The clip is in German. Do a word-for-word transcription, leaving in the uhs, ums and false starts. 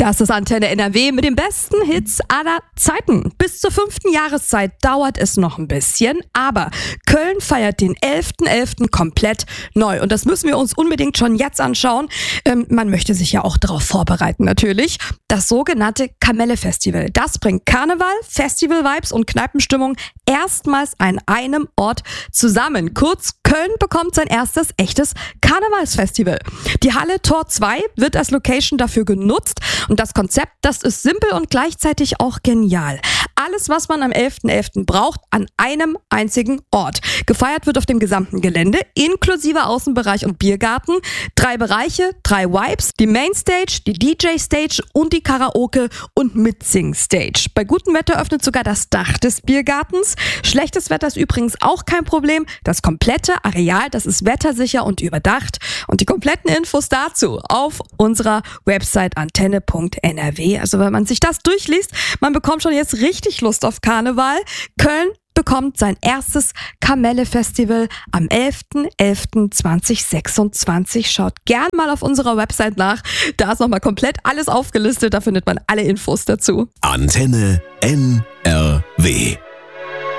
Das ist Antenne N R W mit den besten Hits aller Zeiten. Bis zur fünften Jahreszeit dauert es noch ein bisschen, aber Köln feiert den elften elften komplett neu. Und das müssen wir uns unbedingt schon jetzt anschauen. Ähm, man möchte sich ja auch darauf vorbereiten natürlich. Das sogenannte Kamelle-Festival. Das bringt Karneval, Festival-Vibes und Kneipenstimmung erstmals an einem Ort zusammen. Kurz, Köln bekommt sein erstes echtes Karnevalsfestival. Die Halle Tor zwei wird als Location dafür genutzt. Und das Konzept, das ist simpel und gleichzeitig auch genial. Alles, was man am elften elften braucht, an einem einzigen Ort. Gefeiert wird auf dem gesamten Gelände, inklusive Außenbereich und Biergarten. Drei Bereiche, drei Vibes, die Mainstage, die D J-Stage und die Karaoke- und Mitsing-Stage. Bei gutem Wetter öffnet sogar das Dach des Biergartens. Schlechtes Wetter ist übrigens auch kein Problem. Das komplette Areal, das ist wettersicher und überdacht. Und die kompletten Infos dazu auf unserer Website antenne punkt n r w. Also wenn man sich das durchliest, man bekommt schon jetzt richtig Lust auf Karneval. Köln bekommt sein erstes Kamelle-Festival am elften elften zweitausendsechsundzwanzig. Schaut gern mal auf unserer Website nach. Da ist nochmal komplett alles aufgelistet. Da findet man alle Infos dazu. Antenne N R W